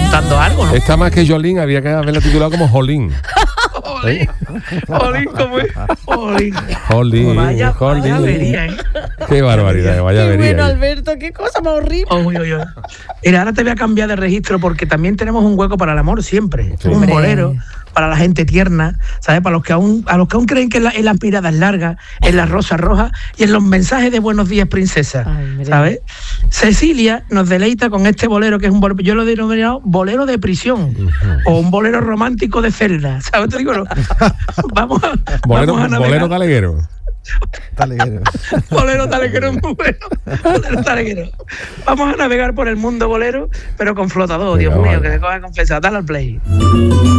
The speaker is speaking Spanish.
contando algo, ¿no? Está más que Jolín, había que haberla titulado como Jolín. Jolín, ¿cómo es? Jolín. Vaya avería, ¿eh? Qué barbaridad, vaya Qué avería. bueno, Alberto, qué cosa más horrible. Mira, ahora te voy a cambiar de registro porque también tenemos un hueco para el amor siempre. Sí. Un bolero para la gente tierna, ¿sabes? Para los que aún creen que en las miradas largas, en las rosas rojas y en los mensajes de buenos días, princesa. Ay, ¿Sabes? Cecilia nos deleita con este bolero que es un bolero, yo lo he denominado bolero de prisión o un bolero romántico de celda. ¿Sabes? Te digo, no. vamos a navegar. Bolero taleguero. Bolero taleguero es muy bueno. Bolero taleguero. Vamos a navegar por el mundo bolero, pero con flotador. Venga, Dios mío, vale. que me coja confesar. Dale al play.